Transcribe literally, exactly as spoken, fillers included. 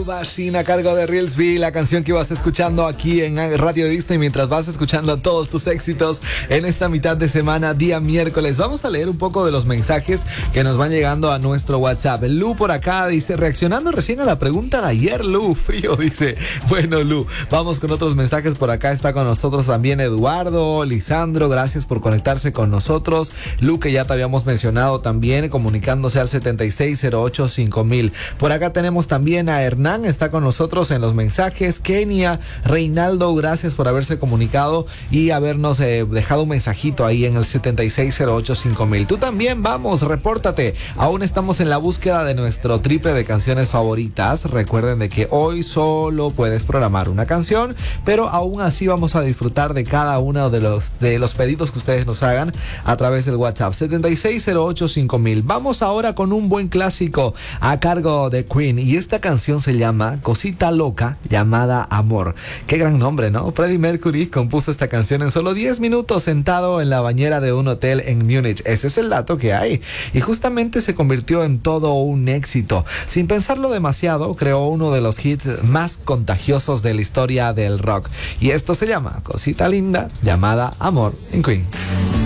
Machine a cargo de Reelsby, la canción que vas escuchando aquí en Radio Disney mientras vas escuchando todos tus éxitos en esta mitad de semana, día miércoles. Vamos a leer un poco de los mensajes que nos van llegando a nuestro WhatsApp. Lu por acá dice, reaccionando recién a la pregunta de ayer, Lu, frío, dice. Bueno, Lu, vamos con otros mensajes. Por acá está con nosotros también Eduardo, Lisandro, gracias por conectarse con nosotros. Lu, que ya te habíamos mencionado también, comunicándose al setenta y seis cero ocho cinco mil. Por acá tenemos también a Hernán, está con nosotros en los mensajes. Kenia, Reinaldo, gracias por haberse comunicado y habernos eh, dejado un mensajito ahí en el setenta y seis cero ocho cinco mil. Tú también, vamos, repórtate. Aún estamos en la búsqueda de nuestro triple de canciones favoritas. Recuerden de que hoy solo puedes programar una canción, pero aún así vamos a disfrutar de cada uno de los, de los pedidos que ustedes nos hagan a través del WhatsApp setenta y seis cero ocho cinco mil. Vamos ahora con un buen clásico a cargo de Queen, y esta canción se llama Cosita Loca llamada Amor. Qué gran nombre, ¿no? Freddie Mercury compuso esta canción en solo diez minutos sentado en la bañera de un hotel en Múnich. Ese es el dato que hay. Y justamente se convirtió en todo un éxito. Sin pensarlo demasiado, creó uno de los hits más contagiosos de la historia del rock. Y esto se llama Cosita Linda llamada Amor en Queen.